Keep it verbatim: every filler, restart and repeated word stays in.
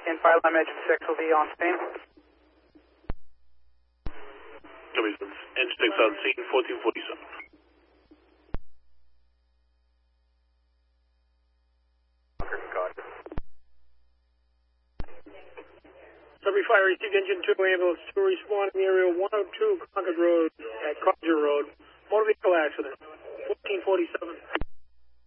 and fire line engine six will be on scene. Engine six on scene, fourteen forty-seven. Subway Fire received engine two, ambulance two response.